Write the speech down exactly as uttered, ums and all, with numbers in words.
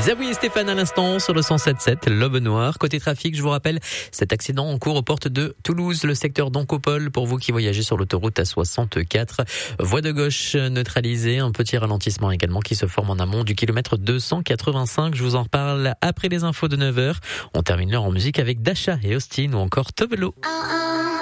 Zawi et Stéphane à l'instant sur le cent sept sept, Love Noir. Côté trafic, je vous rappelle cet accident en cours aux portes de Toulouse, le secteur d'Oncopole, pour vous qui voyagez sur l'autoroute A soixante-quatre. Voie de gauche neutralisée, un petit ralentissement également qui se forme en amont du kilomètre deux cent quatre-vingt-cinq. Je vous en reparle après les infos de neuf heures. On termine l'heure en musique avec Dasha et Austin ou encore Tovelo. Oh, oh.